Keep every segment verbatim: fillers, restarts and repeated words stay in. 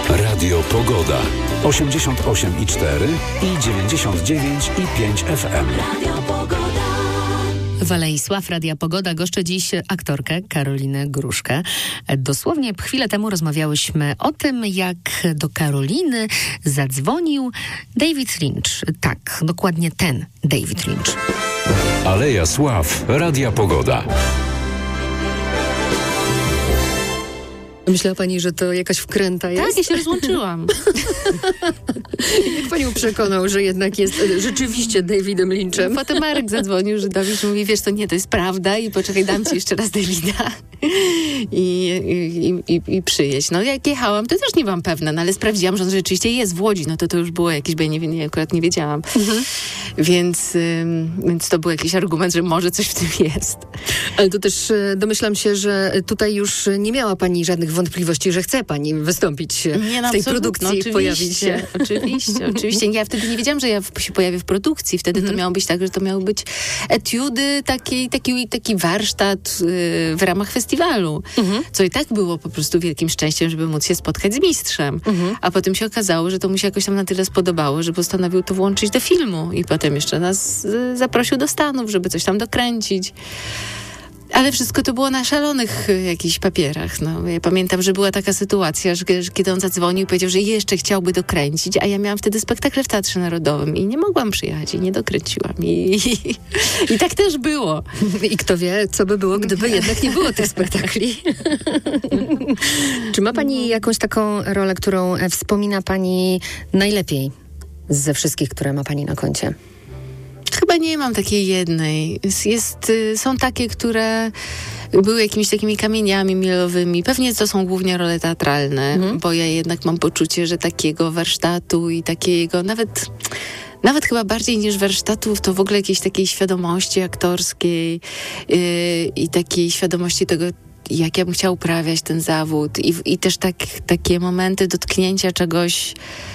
Radio Pogoda. osiemdziesiąt osiem i cztery i dziewięćdziesiąt dziewięć i pięć F M. Radio Pogoda. W Alei Sław Radia Pogoda goszczę dziś aktorkę Karolinę Gruszkę. Dosłownie chwilę temu rozmawiałyśmy o tym, jak do Karoliny zadzwonił David Lynch. Tak, dokładnie ten David Lynch. Aleja Sław Radia Pogoda. Myślała pani, że to jakaś wkręta jest? Tak, ja się rozłączyłam. Jak panią przekonał, że jednak jest rzeczywiście Davidem Lynchem? Potem Marek zadzwonił, że Dawid mówi, wiesz, to nie, to jest prawda i poczekaj, dam ci jeszcze raz Davida i, i, i, i przyjeźdź. No jak jechałam, to też nie byłam pewna, no ale sprawdziłam, że on rzeczywiście jest w Łodzi, no to to już było jakieś, bo ja nie, nie, akurat nie wiedziałam. Mhm. Więc, ym, więc to był jakiś argument, że może coś w tym jest. Ale to też domyślam się, że tutaj już nie miała pani żadnych wątpliwości, że chce pani wystąpić nie, no, w tej produkcji, no, pojawić się. Oczywiście, oczywiście. Ja wtedy nie wiedziałam, że ja się pojawię w produkcji. Wtedy mm. to miało być tak, że to miały być etiudy, taki, taki, taki warsztat yy, w ramach festiwalu. Mm-hmm. Co i tak było po prostu wielkim szczęściem, żeby móc się spotkać z mistrzem. Mm-hmm. A potem się okazało, że to mu się jakoś tam na tyle spodobało, że postanowił to włączyć do filmu. I potem jeszcze nas y, zaprosił do Stanów, żeby coś tam dokręcić. Ale wszystko to było na szalonych y, jakichś papierach. No. Ja pamiętam, że była taka sytuacja, że, że kiedy on zadzwonił i powiedział, że jeszcze chciałby dokręcić, a ja miałam wtedy spektakle w Teatrze Narodowym i nie mogłam przyjechać i nie dokręciłam. I, i, i tak też było. I kto wie, co by było, gdyby jednak nie było tych spektakli. Czy ma pani jakąś taką rolę, którą wspomina pani najlepiej ze wszystkich, które ma pani na koncie? Chyba nie mam takiej jednej. Jest, są takie, które były jakimiś takimi kamieniami milowymi. Pewnie to są głównie role teatralne, mhm. bo ja jednak mam poczucie, że takiego warsztatu i takiego nawet... Nawet chyba bardziej niż warsztatów, to w ogóle jakiejś takiej świadomości aktorskiej yy, i takiej świadomości tego, jak ja bym chciała uprawiać ten zawód. I, i też tak, takie momenty dotknięcia czegoś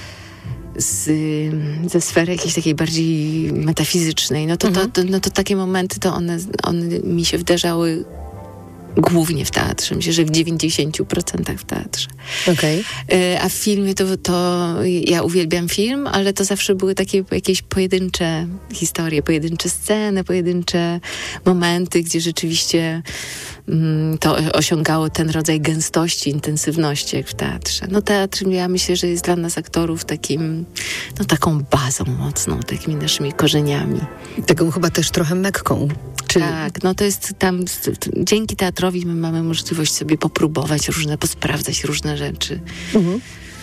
z, ze sfery jakiejś takiej bardziej metafizycznej. No to, mhm. to, to, no to takie momenty, to one, one mi się wdarzały głównie w teatrze. Myślę, że w dziewięćdziesięciu procentach w teatrze. Okay. A w filmie to, to ja uwielbiam film, ale to zawsze były takie jakieś pojedyncze historie, pojedyncze sceny, pojedyncze momenty, gdzie rzeczywiście mm, to osiągało ten rodzaj gęstości, intensywności jak w teatrze. No teatr, ja myślę, że jest dla nas aktorów takim, no taką bazą mocną, takimi naszymi korzeniami. Taką chyba też trochę Mekką. Czy... Tak, no to jest tam, dzięki teatrowi my mamy możliwość sobie popróbować różne, posprawdzać różne rzeczy. Mhm.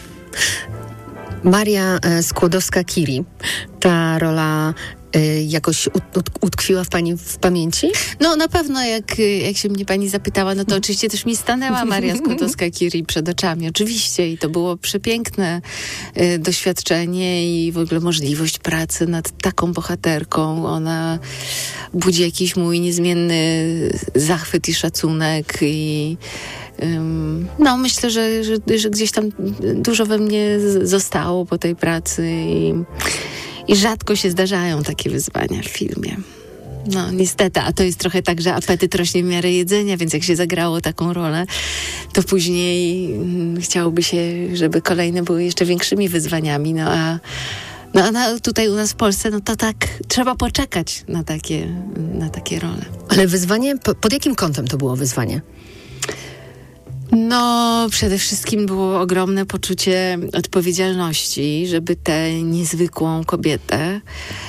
Maria Skłodowska-Curie, ta rola y, jakoś ut- ut- utkwiła w pani w pamięci? No na pewno, jak, jak się mnie pani zapytała, no to oczywiście też mi stanęła Maria Skłodowska-Curie przed oczami, oczywiście, i to było przepiękne y, doświadczenie i w ogóle możliwość pracy nad taką bohaterką. Ona budzi jakiś mój niezmienny zachwyt i szacunek i um, no myślę, że, że, że gdzieś tam dużo we mnie z- zostało po tej pracy i, i rzadko się zdarzają takie wyzwania w filmie. No niestety, a to jest trochę tak, że apetyt rośnie w miarę jedzenia, więc jak się zagrało taką rolę, to później mm, chciałoby się, żeby kolejne były jeszcze większymi wyzwaniami, no a No a na, tutaj u nas w Polsce, no to tak, trzeba poczekać na takie, na takie role. Ale wyzwanie, po, pod jakim kątem to było wyzwanie? No, przede wszystkim było ogromne poczucie odpowiedzialności, żeby tę niezwykłą kobietę